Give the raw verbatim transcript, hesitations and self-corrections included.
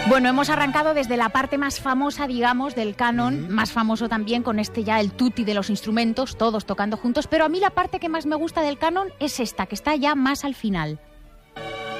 Bueno, hemos arrancado desde la parte más famosa, digamos, del canon, uh-huh. más famoso también con este ya el tutti de los instrumentos, todos tocando juntos, pero a mí la parte que más me gusta del canon es esta, que está ya más al final.